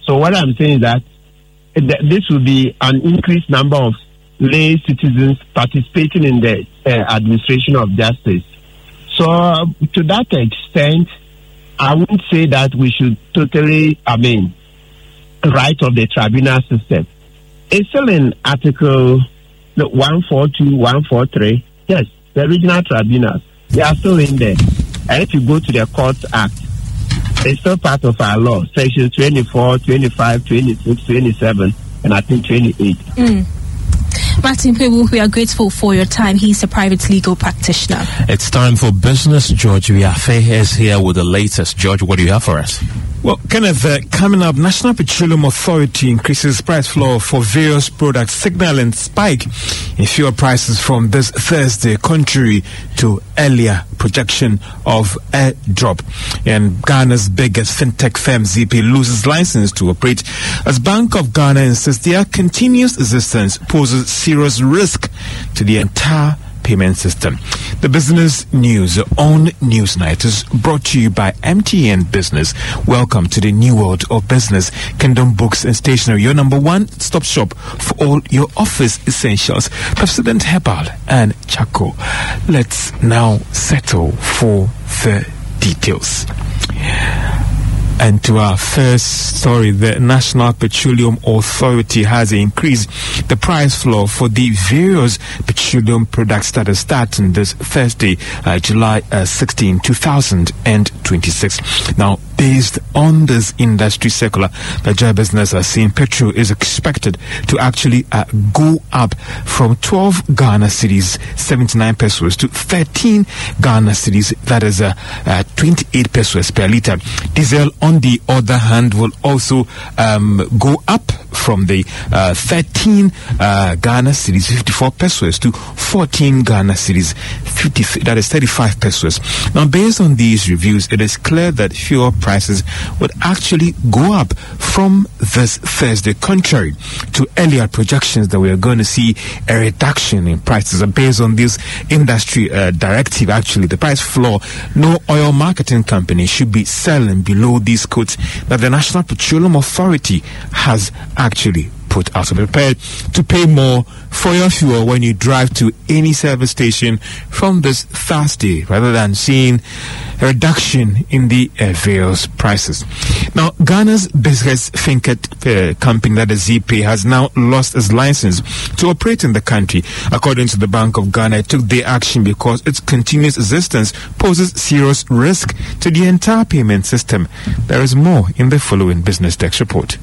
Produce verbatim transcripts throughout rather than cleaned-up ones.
So what I'm saying is that this will be an increased number of lay citizens participating in the uh, administration of justice. So uh, to that extent, I wouldn't say that we should totally, I mean, write off the tribunal system. It's still in Article one forty-two, one forty-three. Yes, the regional tribunals, they are still in there. And if you go to the Courts Act, it's still part of our law. Section twenty-four, twenty-five, twenty-six, twenty-seven, and I think twenty-eight. Mm. Martin Pebu, we are grateful for your time. He's a private legal practitioner. It's time for business. George Wiafe is here with the latest. George, what do you have for us? Well, Kenneth, uh, coming up, National Petroleum Authority increases price floor for various products, signaling spike in fuel prices from this Thursday, contrary to earlier projection of a drop. And Ghana's biggest fintech firm, Z P, loses license to operate as Bank of Ghana insists their continuous existence poses serious risk to the entire payment system. The business news on Newsnight is brought to you by M T N Business. Welcome to the new world of business. Kingdom Books and Stationery, your number one stop shop for all your office essentials. President Herbal and Chaco. Let's now settle for the details. And to our first story, the National Petroleum Authority has increased the price floor for the various petroleum products that are starting this Thursday, uh, July uh, sixteenth, two thousand twenty-six. Now, based on this industry circular, the Joy Business are saying petrol is expected to actually uh, go up from twelve Ghana cedis, seventy-nine pesos, to thirteen Ghana cedis, that is uh, uh, twenty-eight pesos per litre. Diesel, on the other hand, will also um, go up from the uh, thirteen uh, Ghana cedis, fifty-four pesos, to fourteen Ghana cedis, fifty, that is thirty-five pesos. Now, based on these reviews, it is clear that fuel prices would actually go up from this Thursday, contrary to earlier projections that we are going to see a reduction in prices. And based on this industry uh, directive, actually, the price floor, no oil marketing company should be selling below these quotes that the National Petroleum Authority has actually put out. So be prepared to pay more for your fuel when you drive to any service station from this Thursday, rather than seeing a reduction in the uh, various prices. Now, Ghana's biggest fintech uh, company, that is Z P, has now lost its license to operate in the country. According to the Bank of Ghana, it took the action because its continuous existence poses serious risk to the entire payment system. There is more in the following Business Desk report.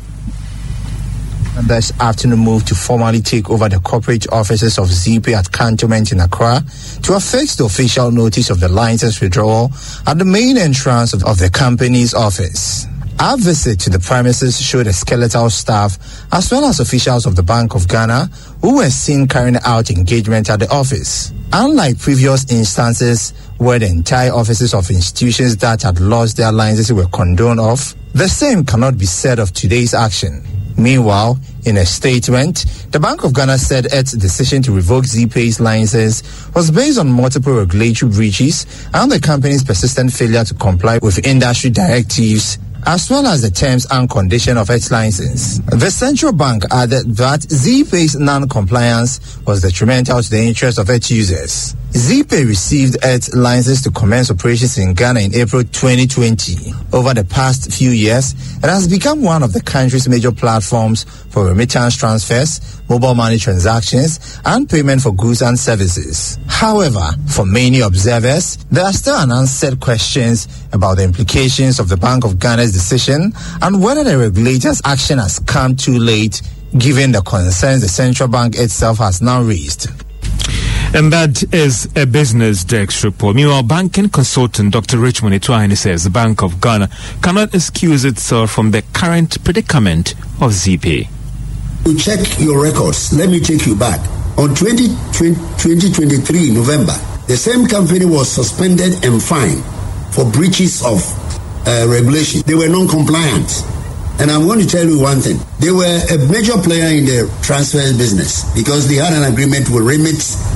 This afternoon moved to formally take over the corporate offices of Z P at Cantonment in Accra to affix the official notice of the license withdrawal at the main entrance of, of the company's office. Our visit to the premises showed a skeletal staff as well as officials of the Bank of Ghana who were seen carrying out engagement at the office. Unlike previous instances where the entire offices of institutions that had lost their licenses were condoned of, the same cannot be said of today's action. Meanwhile, in a statement, the Bank of Ghana said its decision to revoke Z P's license was based on multiple regulatory breaches and the company's persistent failure to comply with industry directives, as well as the terms and conditions of its license. The central bank added that Z P's non-compliance was detrimental to the interests of its users. Z P received its license to commence operations in Ghana in April twenty twenty. Over the past few years, it has become one of the country's major platforms for remittance transfers, mobile money transactions, and payment for goods and services. However, for many observers, there are still unanswered questions about the implications of the Bank of Ghana's decision and whether the regulator's action has come too late, given the concerns the central bank itself has now raised. And that is a Business Desk report. Meanwhile, banking consultant Doctor Richmond Etuahini says the Bank of Ghana cannot excuse itself from the current predicament of Z P. To check your records, let me take you back. On twenty twenty-three November, the same company was suspended and fined for breaches of uh, regulation. They were non-compliant. And I'm going to tell you one thing. They were a major player in the transfer business because they had an agreement with Remit,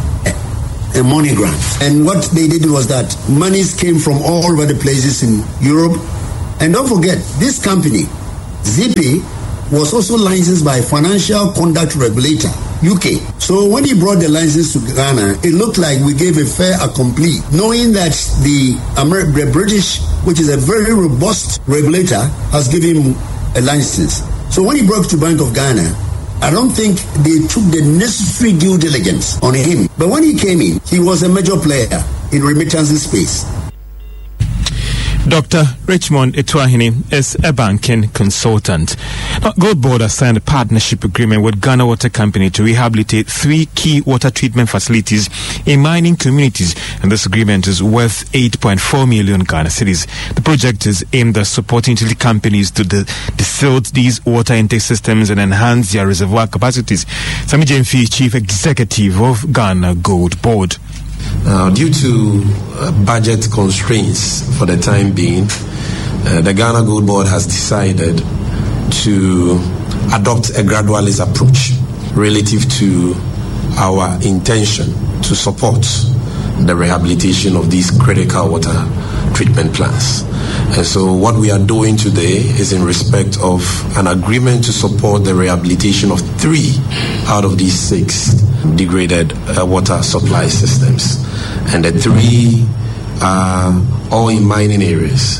a money grant. And what they did was that monies came from all over the places in Europe. And don't forget, this company, Z P, was also licensed by Financial Conduct Regulator, U K. So when he brought the license to Ghana, it looked like we gave a fait accompli, knowing that the, Amer- the British, which is a very robust regulator, has given him a license. So when he brought to Bank of Ghana, I don't think they took the necessary due diligence on him. But when he came in, he was a major player in remittances space. Doctor Richmond Etuahini is a banking consultant. Now, Gold Board has signed a partnership agreement with Ghana Water Company to rehabilitate three key water treatment facilities in mining communities, and this agreement is worth eight point four million Ghana cedis. The project is aimed at supporting utility companies to de- desilt these water intake systems and enhance their reservoir capacities. Sami Jemfi, Chief Executive of Ghana Gold Board. Uh, due to uh, budget constraints for the time being, uh, the Ghana Gold Board has decided to adopt a gradualist approach relative to our intention to support the rehabilitation of these critical water treatment plants. And so what we are doing today is in respect of an agreement to support the rehabilitation of three out of these six degraded uh, water supply systems. And the three are all in mining areas.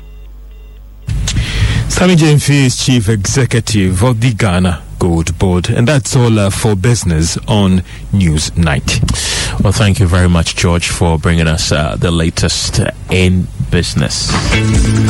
Sami Jemfi is Chief Executive of the Ghana Gold Board. And that's all uh, for business on News Night. Well, thank you very much, George, for bringing us uh, the latest in business.